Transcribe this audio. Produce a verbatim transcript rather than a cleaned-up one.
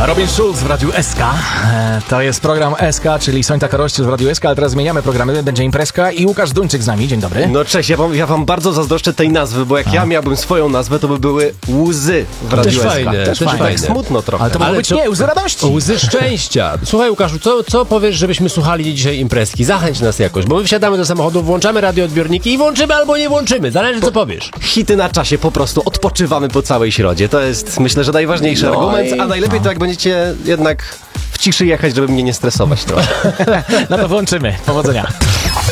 Robin Schulz w Radiu S K. E, to jest program S K, czyli Sońta Karościel w Radiu S K, ale teraz zmieniamy programy. Będzie imprezka i Łukasz Duńczyk z nami. Dzień dobry. No cześć, ja wam, ja wam bardzo zazdroszczę tej nazwy, bo jak A. ja miałbym swoją nazwę, to by były łzy w Radiu też S K. Fajne, też też fajne. fajne. Tak smutno trochę. Ale to mogą być to... nie, łzy radości. Łzy szczęścia. Słuchaj Łukaszu, co, co powiesz, żebyśmy słuchali dzisiaj imprezki? Zachęć nas jakoś, bo my wsiadamy do samochodu, włączamy radioodbiorniki i włączymy albo nie włączymy. Zależy co powiesz. Hity na czasie, po prostu odpoczywamy po całej środzie. To jest, myślę, że najważniejszy No argument, i... a najlepiej to jak będziecie jednak w ciszy jechać, żeby mnie nie stresować trochę. No to włączymy. Powodzenia.